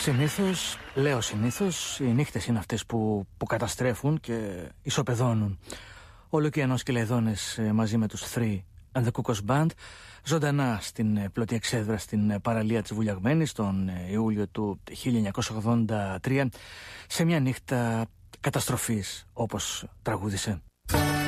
Συνήθως, οι νύχτες είναι αυτές που καταστρέφουν και ισοπεδώνουν. Όλο και ενός Κελαιδόνες μαζί με τους Three and the Cuckoos Band, ζωντανά στην πλωτή εξέδρα στην παραλία της Βουλιαγμένης τον Ιούλιο του 1983, σε μια νύχτα καταστροφής, όπως τραγούδισε.